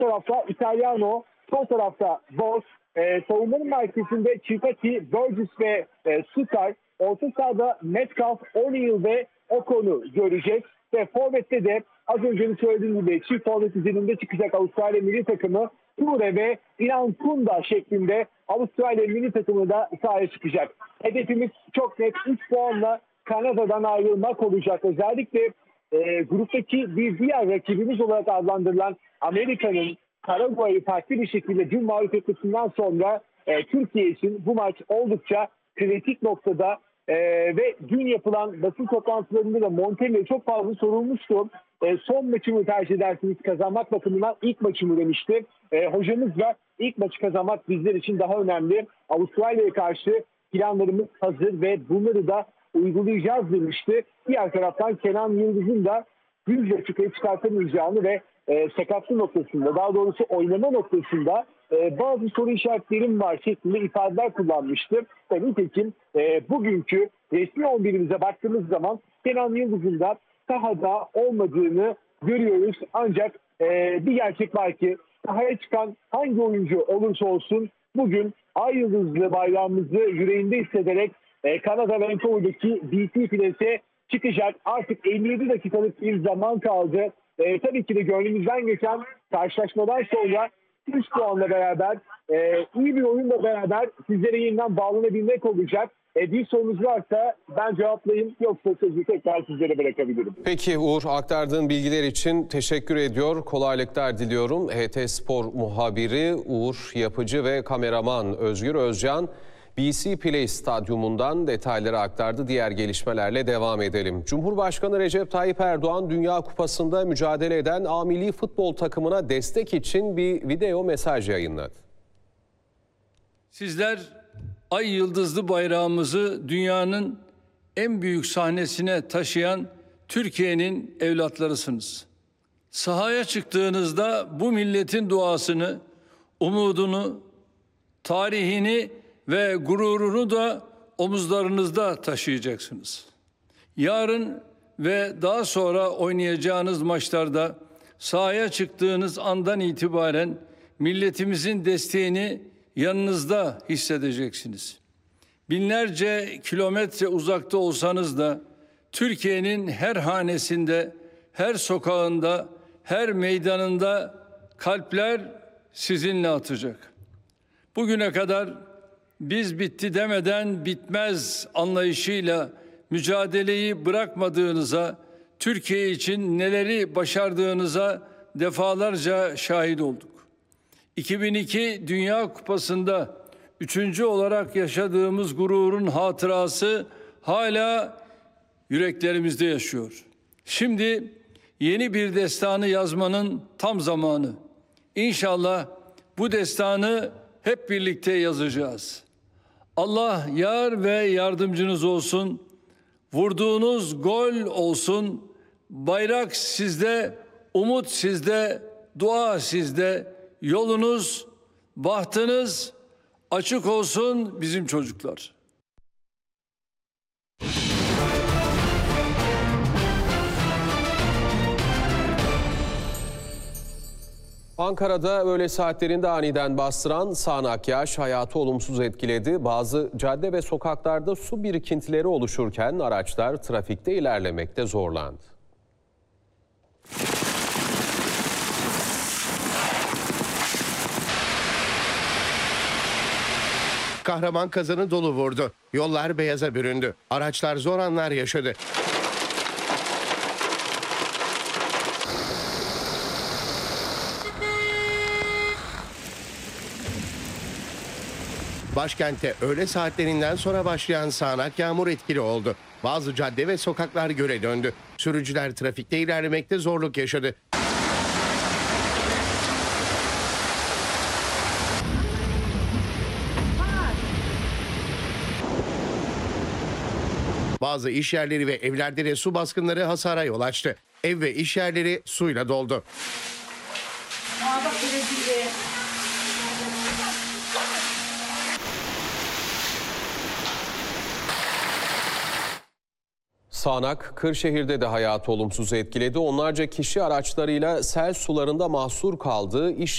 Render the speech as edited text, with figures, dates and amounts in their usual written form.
tarafta Italiano, sol tarafta Bosz, savunmanın merkezinde Chikati, Burgess ve Sukar, orta sahada Metcalf, O'Neal ve Ocon'u göreceğiz. Ve forvette de az önce söylediğim gibi çift forvet üzerinde çıkacak Avustralya milli takımı Ture ve İnan Kunda şeklinde Avustralya milli takımı da sahaya çıkacak. Hedefimiz çok net, 3 puanla Kanada'dan ayrılmak olacak. Özellikle gruptaki bir diğer rakibimiz olarak adlandırılan Amerika'nın Paraguay'ı farklı bir şekilde dün mağlup etmesinden sonra Türkiye için bu maç oldukça kritik noktada. Ve dün yapılan basın toplantılarında da Montella'ya çok fazla sorulmuştu. Son maçımı tercih edersiniz kazanmak bakımından, ilk maçımı demişti. Hocamız da ilk maçı kazanmak bizler için daha önemli. Avustralya'ya karşı planlarımız hazır ve bunları da uygulayacağız demişti. Diğer taraftan Kenan Yıldız'ın da yüz açıklayı çıkartamayacağını ve sakatlık noktasında, daha doğrusu oynama noktasında bazı soru işaretlerim var şeklinde ifadeler kullanmıştı. Ve nitekim bugünkü resmi 11'imize baktığımız zaman Kenan Yıldız'ın da sahada olmadığını görüyoruz. Ancak bir gerçek var ki sahaya çıkan hangi oyuncu olursa olsun bugün Ay Yıldızlı bayrağımızı yüreğinde hissederek Kanada Vancouver'daki BC Ples'e çıkacak. Artık 57 dakikalık bir zaman kaldı. Tabii ki de gönlümüzden geçen karşılaşmadan sonra 3 puanla beraber, iyi bir oyunla beraber sizlere yeniden bağlanabilmek olacak. Bir sorunuz varsa ben cevaplayayım, yoksa sözü tekrar sizlere bırakabilirim. Peki Uğur, aktardığın bilgiler için teşekkür ediyor. Kolaylıklar diliyorum. HT Spor muhabiri Uğur Yapıcı ve kameraman Özgür Özcan BC Place Stadyumundan detayları aktardı. Diğer gelişmelerle devam edelim. Cumhurbaşkanı Recep Tayyip Erdoğan Dünya Kupası'nda mücadele eden A milli futbol takımına destek için bir video mesaj yayınladı. Sizler ay yıldızlı bayrağımızı dünyanın en büyük sahnesine taşıyan Türkiye'nin evlatlarısınız. Sahaya çıktığınızda bu milletin duasını, umudunu, tarihini ve gururunu da omuzlarınızda taşıyacaksınız. Yarın ve daha sonra oynayacağınız maçlarda sahaya çıktığınız andan itibaren milletimizin desteğini yanınızda hissedeceksiniz. Binlerce kilometre uzakta olsanız da Türkiye'nin her hanesinde, her sokağında, her meydanında kalpler sizinle atacak. Bugüne kadar biz bitti demeden bitmez anlayışıyla mücadeleyi bırakmadığınıza, Türkiye için neleri başardığınıza defalarca şahit olduk. 2002 Dünya Kupası'nda 3. olarak yaşadığımız gururun hatırası hala yüreklerimizde yaşıyor. Şimdi yeni bir destanı yazmanın tam zamanı. İnşallah bu destanı hep birlikte yazacağız. Allah yar ve yardımcınız olsun. Vurduğunuz gol olsun. Bayrak sizde, umut sizde, dua sizde. Yolunuz, bahtınız açık olsun bizim çocuklar. Ankara'da öğle saatlerinde aniden bastıran sağanak yağış hayatı olumsuz etkiledi. Bazı cadde ve sokaklarda su birikintileri oluşurken araçlar trafikte ilerlemekte zorlandı. Kahraman kazanı dolu vurdu. Yollar beyaza büründü. Araçlar zor anlar yaşadı. Başkentte öğle saatlerinden sonra başlayan sağanak yağmur etkili oldu. Bazı cadde ve sokaklar göle döndü. Sürücüler trafikte ilerlemekte zorluk yaşadı. Bazı iş yerleri ve evlerde de su baskınları hasara yol açtı. Ev ve iş yerleri suyla doldu. Sağanak Kırşehir'de de hayatı olumsuz etkiledi. Onlarca kişi araçlarıyla sel sularında mahsur kaldı. İş